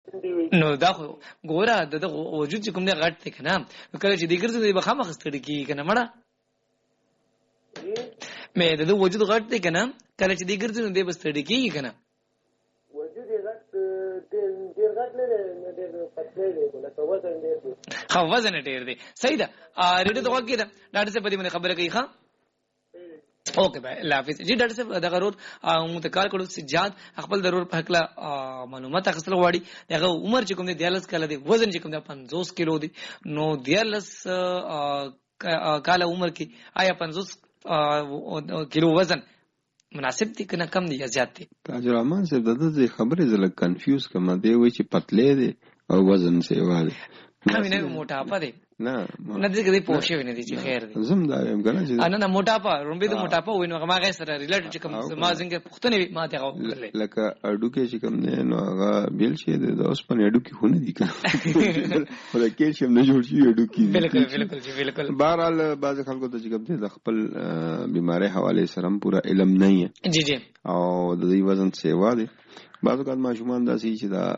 نو دا خو ګوره د وجود چې کوم دی غټ دی کنه کله چې دګر څه دی به خامخ ستړي کی کنه مړه مې د وجود غټ دی کنه کله چې دګر څه دی به ستړي کی کنه وجود غټ ډیر غټ نه دی پتلې دی لکه وزن ډیر دی خو وزن ډیر دی صحیح ده ریډه دغه کېده ډاکټر صاحب دې باندې خبره کوي ښا اوکې بھائی الله حافظ جی ډاکټر صاحب دا غرور متکال کړو سجاد خپل ضرور په حق لا معلومات اخیستل غواړي دغه عمر چې کوم دی 14 کال دی وزن چې کوم دی 50 کیلو دی نو 14 کال عمر کې آیا 50 کیلو وزن مناسب دي کنه کم دي یا زیات دي تاج الرحمن صاحب دغه خبره زله کنفیوز کما دی وای چې پتلې دي او وزن سیواله همینه موټاپا دی نه دې کې پوښښ ونه دي چې خیر دي زم دا یم کنه چې نه موټاپا رومبي د موټاپا وینو هغه غیر سره ریلیټډ کوم ما څنګه پښتنه ما ته غوړل لکه اډو کې چې کوم نه نو هغه بیل شي د اوس په اډو کې خونه دي کنه ولکه چې نه جوړ شي اډو کې بالکل بهرحال بعض خلکو ته چې کوم د خپل بیماری حواله سره پورا علم نه وي جی او د دې وزن سیوا دي بعض اوقات ماشومان داسې چې دا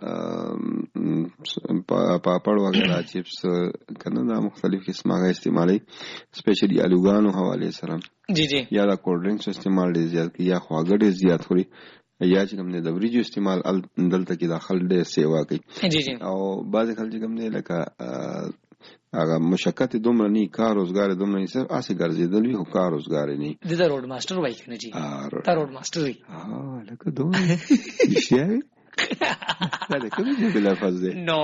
پاپړ وغیرہ چپس کنه دا مختلف قسمه غا استعمالي سپیشلی الوګانو حواله سره جی یا دا کولډ ډرینکس استعمال ډیر زیات کی یا خواږه ډیر زیات خوري یا چې کوم نه د وریجو استعمال دلته کې داخل ډیر سیوا کوي جی او بعض خلک کوم نه لکه هغه مشقت دومره نه کار روزګار دومره نه صرف اسې ګرځیدل وي خو کار روزګار نه د روډ ماستر وای کنه جی تا روډ ماستر وي لکه دوه شي دا کومه د لفظ دی نو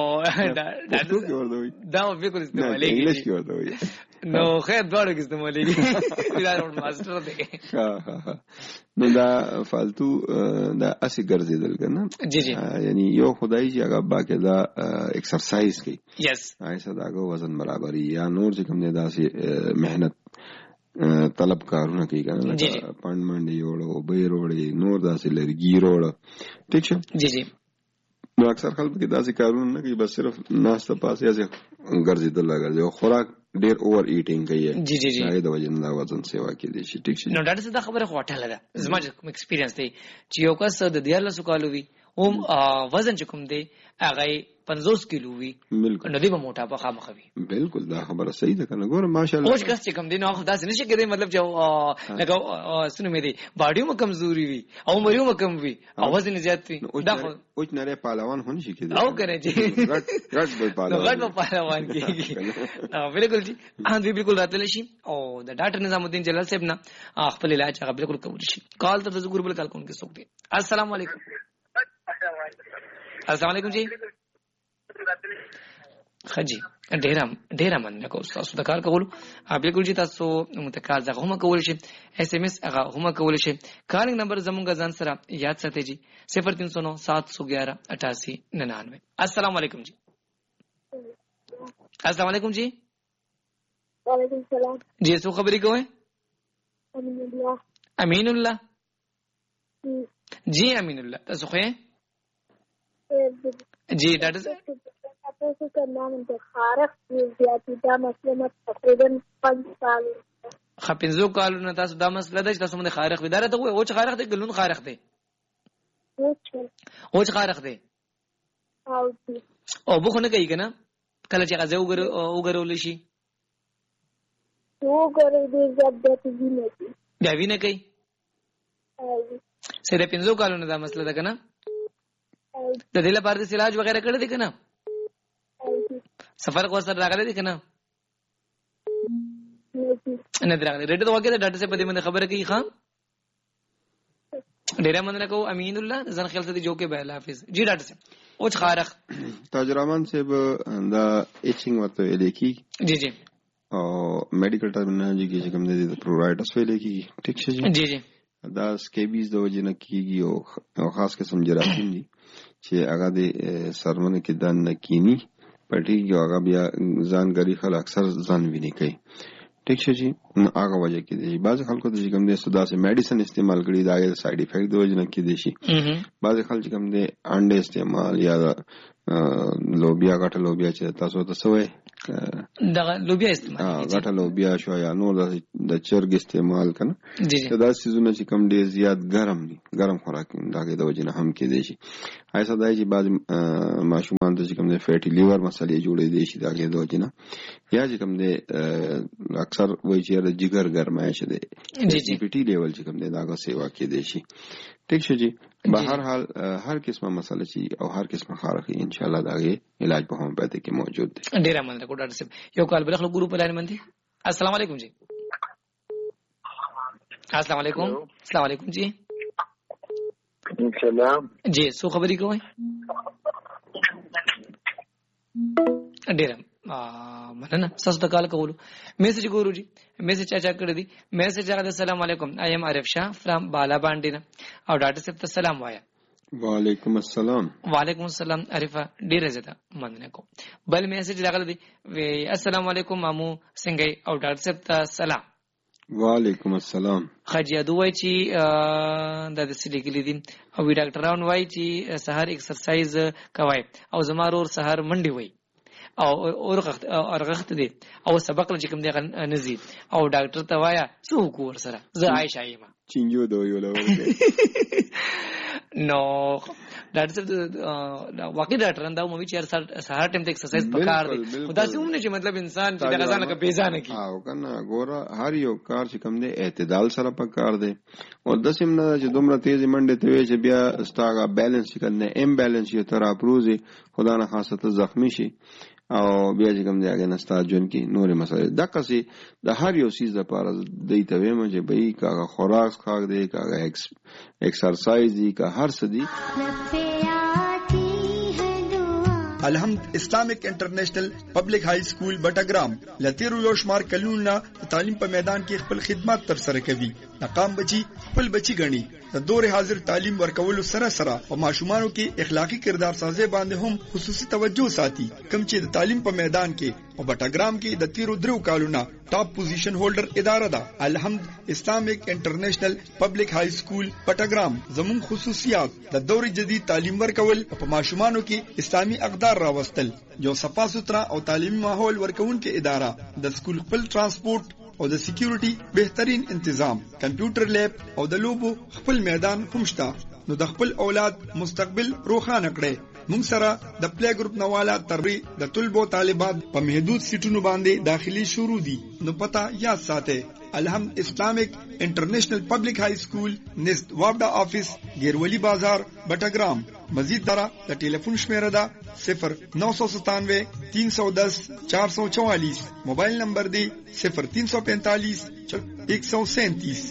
دا بالکل استعمالي انګلیش کې ورته وي نو خیر دواړو کې استعمالي دا روډ ماستر دی نو دا فالتو دا اسې ګرځیدل کنه جی یعنی یو خدای چې هغه باقاعده ایکسرسایز کوي یس ایسا داغه وزن برابرۍ یا نور چې کوم نه داسې مهنت طلب کارونه کوي کنه پاند باندې یوړو به وروړي نور داسې لرګي وروړه ٹھیک شه جی نو اکثر خلک کې داسې کارونه نه کوي بس صرف ناشته پاسه یا ګرځیدل لګرځي او خوراک ډیر اوور ایټینګ کوي جی دا د وجه نه وزن سیوا کې دي شي ټیک شي نو ډاکټر دا خبره خوټه لګا زما کوم ایکسپیرینس دی چې یو کس د 14 کالو وي هم وزن چې کوم دی هغه 50 کیلو وي بالکل نو دی به موټاپا خامخوي بالکل دا خبره صحیح ده کنه ګوره ماشاءالله اوس کس چې کوم دی نو خدای نشي کېدی مطلب چې لکه سنو مې دی باډي مو کمزوري وي او مریو مو کم وي او وزن زیات وي دا خو اوچ نه پهلوان هون شي کېدی او کنه جی غټ به پهلوان کېږي بالکل جی دوی بالکل راتل شي او د ډاکټر نظام الدین جلال صاحب نه خپل علاج هغه بالکل کوي شي کال ته ذکر بل کال کوونکی څوک دی السلام علیکم السلام علیکم جی خجی ډیر مننه کوم تاسو د کار کولو بالکل جی تاسو متکال ځغه هم کول شي اس ام اس هغه هم کول شي کالینګ نمبر زمونږ ځان سره یاد ساتئ جی 0309 711 8899 السلام علیکم جی السلام علیکم جی وعلیکم السلام جی څه خبرې کوئ امین الله جی امین الله تاسو خو جی ډاکټر تاسو څنګه د خارق زیاتی دا مسله تقریبا 5 سال خپنځو کالونه تاسو دا مسله ده چې تاسو باندې خارق وداره ته وای او چې خارق دی ګلون خارق دی او چې خارق دی او بخو نه کوي کنه کله چې غزه وګرول شي وګورئ دې زیات ویني بیا ویني کوي سره پنځو کالونه دا مسله ده کنه د دې لپاره د علاج وغیرہ کړی دی کنه سفر کو سره راغلی دی کنه نه راغلی ریډ ته وګورئ ډاکټر صاحب دې باندې خبره کوي خان ډیر مننه کو امین الله ځان خیال ساتي جو کې به الله حافظ جی ډاکټر صاحب او خارق تاج الرحمن صاحب دا ایچینګ ورته لیکي جی او میډیکل ټرمینالوجي کې کوم دي پرووایډرز ویل کی ٹھیک شي جی دا سکیبیز د وجه نه کیږي او خاص قسم جراثیم دي چې هغه د سرمنه کې دان نه کینی پټي یو هغه بیا ځانګړي خلک اکثر ځان ویني کوي ٹھیک شي هغه وجه کې دي بعض خلکو ته کوم دي سودا سه میډیسن استعمال کړي دا غیر سایډ افیکټ د وجه نه کې دي شي بعض خلک کوم دي انډه استعمال یا لوبیا غټه لوبیا چې تاسو ته سوې دغه لوبیا استعمال غټه لوبیا شو یا نور د چرګ استعمال کنه جی دا سيزونه چې کم ډیر زیات ګرم خوراک دغه د وجنه هم کې دي شي ایسا دای چې بعض ماشومان ته چې کم د فیټي لیور مسلې جوړې دي شي دغه د وجنه یا چې کم د اکثر وایي چې د جګر ګرمایش دي جی پی ټي لیول چې کم د دغه سیوا کې دي شي ٹھیک شو جی بهر حال هر قسمه مسله چې او هر قسمه خارخي ان شاء الله دغه علاج په هم پاتې کې موجود دي ډیر مننه کو ډاکټر صاحب یو کال بل خلک ګروپ لاین باندې السلام علیکم جی السلام علیکم السلام علیکم جی سلام جی سو خبرې کوئ ډیر مننه تاسو ته کال کولو میسج ګورو جی میسج چا کړی دی میسج راغلی السلام علیکم آی ایم عارف شاه فرام بالا باندې او ډاکټر صاحب ته سلام وایا وعلیکم السلام وعلیکم السلام عارفه ډیر زیاته مننه کو بل میسج راغلی دی وی السلام علیکم مامو څنګه او ډاکټر صاحب ته سلام وعلیکم السلام خجیادو وای چې د سلیګلی دي او ډاکټران وای چې سحر ایکسرسایز کوي او زمارور سحر منډي وای او اورغخت دي او سبق لږ کوم دی نزي او ډاکټر ته وایا څو کو ور سره زه عائشہ یم چینجو دوی ولا نو ډاکټر واقعي ډاکټران دا مو چې سحر ټیم ته ایکسرسایز پکار دي خدا سي هم نه چې مطلب انسان چې دغه ځان لکه بیزانه کی او کنه ګوره هر یو کار چې کوم دی اعتدال سره پکار دی او د سیم نه چې دومره تیز منډه ته وي چې بیا ستاګه بیلانس کنه ام بیلانس یو تر اپروزي خدا نه خاصه زخمی شي او بیا چې کوم دی هغه نستا جون کې نورې مسائل د قصې د هر یو سیز لپاره د ایتوي مې به کاغه خوراک خاګ دی کاغه ایکسرسایز دی کا هر څه دی الحمد اسلامک انټرنیشنل پبلک های سکول بټګرام لتیرو یو شمار کلونه تعلیم په میدان کې خپل خدمات تر سره کوي ناکام بچي خپل بچي غني د دور حاضر تعلیم ورکولو سره سره په ماشومانو کې اخلاقی کردار سازي باندې هم خصوصي توجه ساتي کوم چې د تعلیم په میدان کې او بټګرام کې د تیرو درو کالونه ټاپ پوزیشن هولډر اداره ده الحمد اسلامک انټرنیشنل پبلک های سکول بټګرام زمون خصوصیات د دور جدید تعلیم ورکول په ماشومانو کې اسلامي اقدار راوستل جو صفا سوترا او تعلیمي ماحول ورکون کې اداره د سکول خپل ترانسپورت او د سکیورټي بهترین تنظیم کمپیوټر لیب او د لوبو خپل میدان هم شته نو د خپل اولاد مستقبل روښانه کړي موږ سره د پلی ګروپ نواله تربی د طلبو طالبات په محدود سیټونو باندې داخلي شروع دي نو پتا یاد ساتئ الحمد اسلامک انټرنیشنل پبلک های سکول نست وابډا افیس ګیرولی بازار بټګرام مزید درا د ټلیفون شمیره ده 0997 310 444 موبایل نمبر دی 0345 137